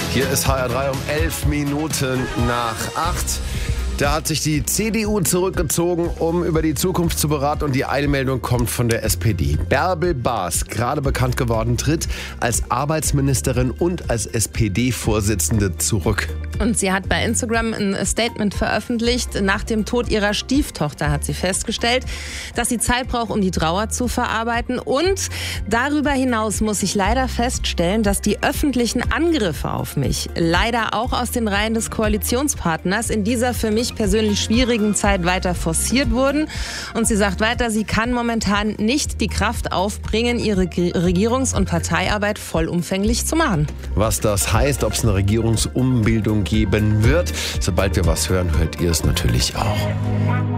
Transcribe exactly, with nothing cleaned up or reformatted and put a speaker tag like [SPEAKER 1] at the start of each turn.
[SPEAKER 1] Hier ist H R drei um elf Minuten nach acht. Da hat sich die C D U zurückgezogen, um über die Zukunft zu beraten, und die Eilmeldung kommt von der S P D. Bärbel Baas, gerade bekannt geworden, tritt als Arbeitsministerin und als S P D-Vorsitzende zurück.
[SPEAKER 2] Und sie hat bei Instagram ein Statement veröffentlicht. Nach dem Tod ihrer Stieftochter hat sie festgestellt, dass sie Zeit braucht, um die Trauer zu verarbeiten. Und darüber hinaus muss ich leider feststellen, dass die öffentlichen Angriffe auf mich leider auch aus den Reihen des Koalitionspartners in dieser für mich persönlich schwierigen Zeit weiter forciert wurden. Und sie sagt weiter, sie kann momentan nicht die Kraft aufbringen, ihre Regierungs- und Parteiarbeit vollumfänglich zu machen.
[SPEAKER 1] Was das heißt, ob es eine Regierungsumbildung geben wird, sobald wir was hören, hört ihr es natürlich auch.